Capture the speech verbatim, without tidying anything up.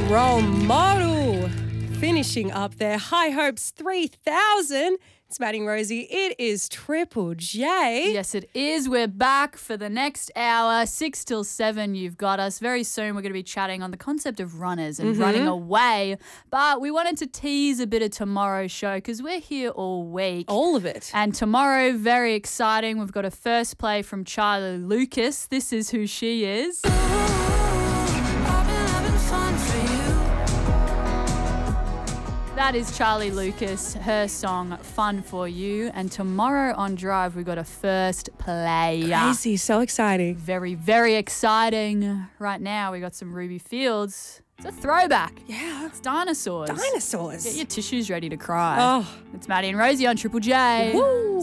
Role Model. Finishing up there, High Hopes three thousand. It's Maddie and Rosie. It is Triple J. Yes, it is. We're back for the next hour, six till seven. You've got us. Very soon we're going to be chatting on the concept of runners and Mm-hmm. running away. But we wanted to tease a bit of tomorrow's show because we're here all week. All of it. And tomorrow, very exciting. We've got a first play from Charlie Lucas. This is who she is. That is Charlie Lucas, her song Fun For You. And tomorrow on Drive, we've got a first play. Crazy, so exciting. Very, very exciting. Right now, we got some Ruby Fields. It's a throwback. Yeah. It's dinosaurs. Dinosaurs. Get your tissues ready to cry. Oh. It's Maddie and Rosie on Triple J. Woo.